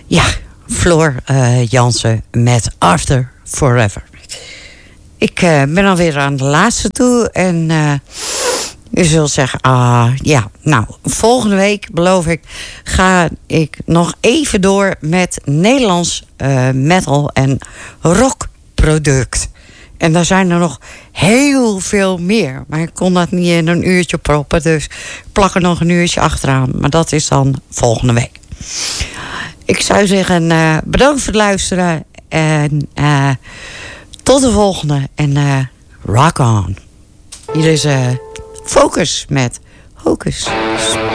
Ja, Floor Jansen met After Forever. Ik ben alweer aan de laatste toe. En u zult zeggen, ja, nou, volgende week beloof ik, ga ik nog even door met Nederlands metal en rockproduct. En daar zijn er nog heel veel meer. Maar ik kon dat niet in een uurtje proppen. Dus ik plak er nog een uurtje achteraan. Maar dat is dan volgende week. Ik zou zeggen, bedankt voor het luisteren. En tot de volgende. En rock on. Hier is Focus met Hocus.